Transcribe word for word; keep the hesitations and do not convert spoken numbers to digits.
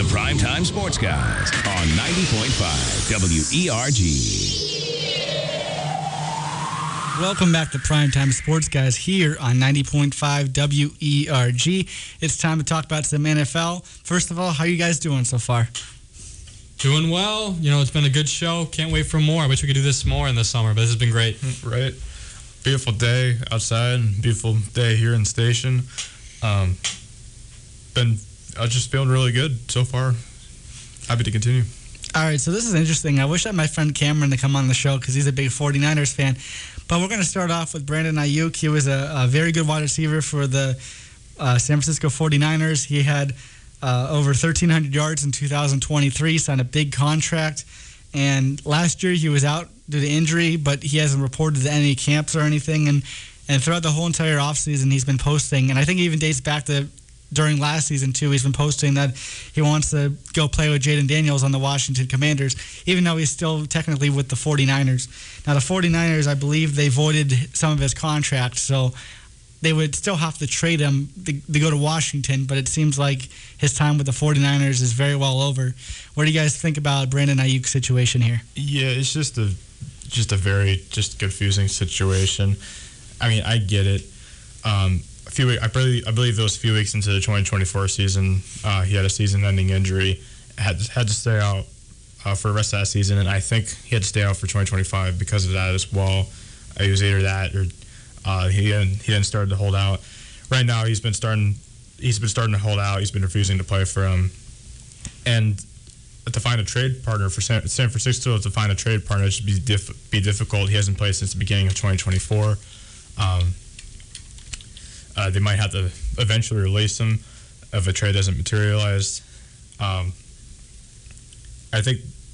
Primetime Sports Guys on ninety point five W E R G. Welcome back to Primetime Sports Guys here on ninety point five W E R G. It's time to talk about some N F L. First of all, how are you guys doing so far? Doing well. You know, it's been a good show. Can't wait for more. I wish we could do this more in the summer, but this has been great. Right. Beautiful day outside, beautiful day here in the station. Um, been, I just feeling really good so far. Happy to continue. All right, so this is interesting. I wish I had my friend Cameron to come on the show because he's a big forty-niners fan. But we're going to start off with Brandon Aiyuk. He was a, a very good wide receiver for the uh, San Francisco forty-niners. He had uh, over thirteen hundred yards in two thousand twenty-three, signed a big contract. And last year he was out due to injury, but he hasn't reported to any camps or anything. And, and throughout the whole entire offseason, he's been posting. And I think it even dates back to during last season, too. He's been posting that he wants to go play with Jaden Daniels on the Washington Commanders, even though he's still technically with the forty-niners. Now, the forty-niners, I believe they voided some of his contract, so they would still have to trade him to, to go to Washington, but it seems like his time with the forty-niners is very well over. What do you guys think about Brandon Aiyuk's situation here? Yeah, it's just a just a very just confusing situation. I mean, I get it. Um, a few, I believe, I believe it was a few weeks into the twenty twenty-four season, uh, he had a season-ending injury, had had to stay out uh, for the rest of that season, and I think he had to stay out for twenty twenty-five because of that as well. Uh, it was either that or uh, he didn't, he didn't start to hold out. Right now, he's been starting. He's been starting to hold out. He's been refusing to play for him, and to find a trade partner for San, San Francisco to find a trade partner should be diff, be difficult. He hasn't played since the beginning of twenty twenty-four. Um, uh, they might have to eventually release him if a trade doesn't materialize. Um, I think